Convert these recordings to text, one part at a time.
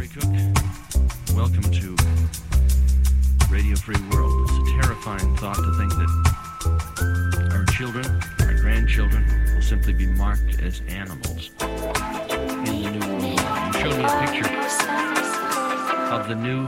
Larry Cook. Welcome to Radio Free World. It's a terrifying thought to think that our children, our grandchildren, will simply be marked as animals in the New World Order. I'm showing you a picture of the new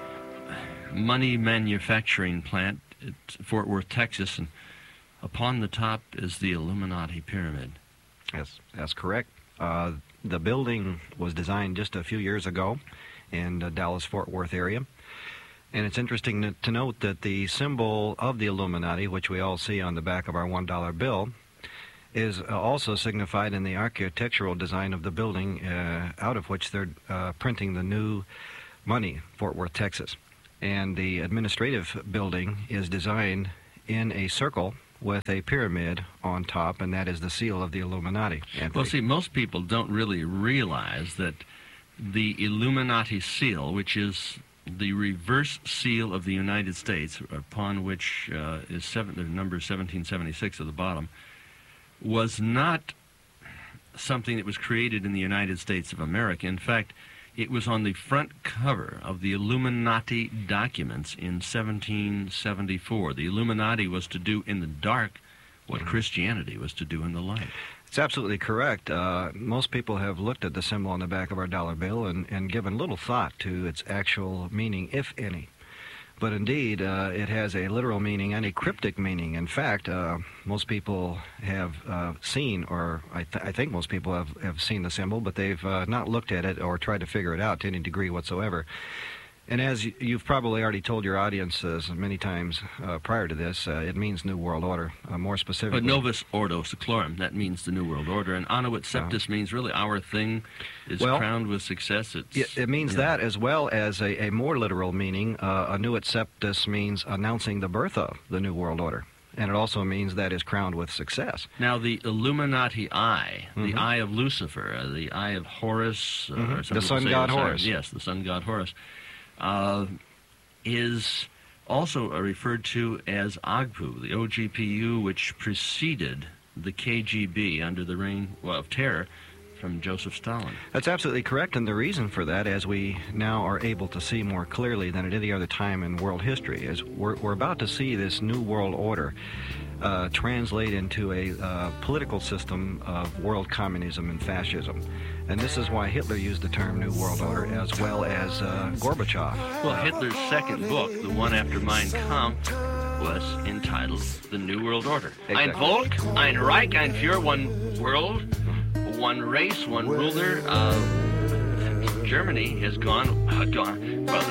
money manufacturing plant at Fort Worth, Texas, and upon the top is the Illuminati pyramid. Yes, that's correct. The building was designed just a few years ago in the Dallas-Fort Worth area. And it's interesting to note that the symbol of the Illuminati, which we all see on the back of our $1 bill, is also signified in the architectural design of the building out of which they're printing the new money, Fort Worth, Texas. And the administrative building is designed in a circle with a pyramid on top, and that is the seal of the Illuminati. Anthony. Well, see, most people don't really realize that the Illuminati seal, which is the reverse seal of the United States, upon which is the number 1776 at the bottom, was not something that was created in the United States of America. In fact, it was on the front cover of the Illuminati documents in 1774. The Illuminati was to do in the dark what Christianity was to do in the light. It's absolutely correct. Most people have looked at the symbol on the back of our dollar bill and given little thought to its actual meaning, if any. But indeed, it has a literal meaning and a cryptic meaning. In fact, most people have seen, or I think most people have seen the symbol, but they've not looked at it or tried to figure it out to any degree whatsoever. And as you've probably already told your audiences many times prior to this, it means New World Order, more specifically. But Novus Ordo Seclorum, that means the New World Order. And Annuit Septis means really our thing is crowned with success. It means that, as well as a more literal meaning. Annuit Septis means announcing the birth of the New World Order. And it also means that is crowned with success. Now, the Illuminati eye, the eye of Lucifer, the eye of Horus, or the sun god Horus. Yes, the sun god Horus. Is also referred to as OGPU, the OGPU, which preceded the KGB under the reign of terror from Joseph Stalin. That's absolutely correct, and the reason for that, as we now are able to see more clearly than at any other time in world history, is we're about to see this New World Order translate into a political system of world communism and fascism. And this is why Hitler used the term New World Order, as well as Gorbachev. Well, Hitler's second book, the one after Mein Kampf, was entitled The New World Order. Exactly. Ein Volk, ein Reich, ein Führer, one world, one race, one ruler. Germany has gone, well,